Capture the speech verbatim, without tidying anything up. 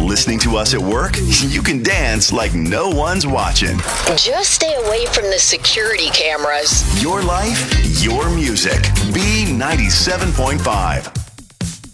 listening to us at work, you can dance like no one's watching. Just stay away from the security cameras. Your life, your music. B ninety-seven point five.